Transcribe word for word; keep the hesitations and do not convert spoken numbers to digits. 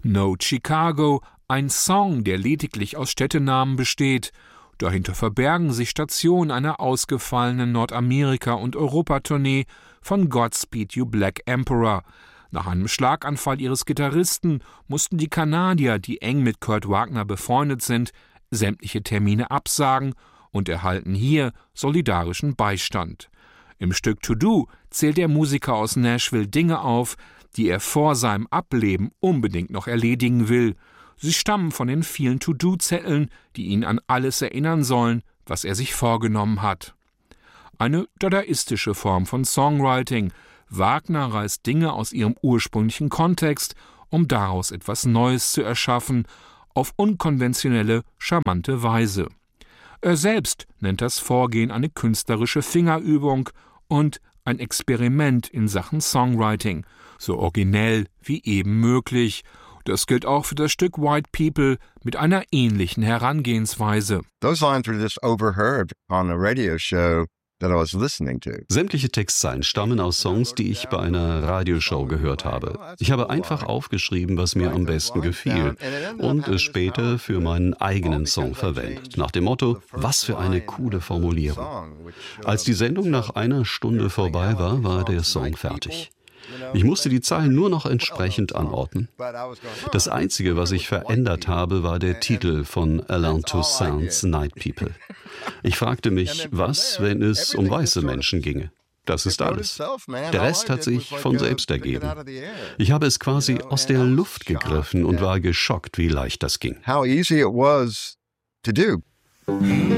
Note Chicago, ein Song, der lediglich aus Städtenamen besteht. Dahinter verbergen sich Stationen einer ausgefallenen Nordamerika- und Europatournee von Godspeed You Black Emperor. Nach einem Schlaganfall ihres Gitarristen mussten die Kanadier, die eng mit Kurt Wagner befreundet sind, sämtliche Termine absagen und erhalten hier solidarischen Beistand. Im Stück To Do zählt der Musiker aus Nashville Dinge auf, die er vor seinem Ableben unbedingt noch erledigen will. Sie stammen von den vielen To-Do-Zetteln, die ihn an alles erinnern sollen, was er sich vorgenommen hat. Eine dadaistische Form von Songwriting. Wagner reißt Dinge aus ihrem ursprünglichen Kontext, um daraus etwas Neues zu erschaffen, auf unkonventionelle, charmante Weise. Er selbst nennt das Vorgehen eine künstlerische Fingerübung und ein Experiment in Sachen Songwriting, so originell wie eben möglich. Das gilt auch für das Stück White People mit einer ähnlichen Herangehensweise. Those lines were just overheard on a radio show that I was listening to. Sämtliche Textzeilen stammen aus Songs, die ich bei einer Radioshow gehört habe. Ich habe einfach aufgeschrieben, was mir am besten gefiel und es später für meinen eigenen Song verwendet. Nach dem Motto, was für eine coole Formulierung. Als die Sendung nach einer Stunde vorbei war, war der Song fertig. Ich musste die Zeilen nur noch entsprechend anordnen. Das Einzige, was ich verändert habe, war der Titel von Alain Toussaint's Night People. Ich fragte mich, was, wenn es um weiße Menschen ginge? Das ist alles. Der Rest hat sich von selbst ergeben. Ich habe es quasi aus der Luft gegriffen und war geschockt, wie leicht das ging. How easy it was to do.